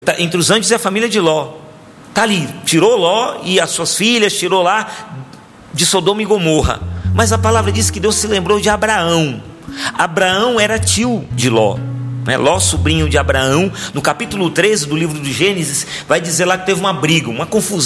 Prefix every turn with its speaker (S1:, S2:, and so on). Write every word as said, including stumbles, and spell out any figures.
S1: Tá, entre os anjos é a família de Ló. Está ali, tirou Ló e as suas filhas, tirou lá de Sodoma e Gomorra. Mas a palavra diz que Deus se lembrou de Abraão. Abraão era tio de Ló, né? Ló, sobrinho de Abraão. No capítulo treze do livro de Gênesis, vai dizer lá que teve uma briga, uma confusão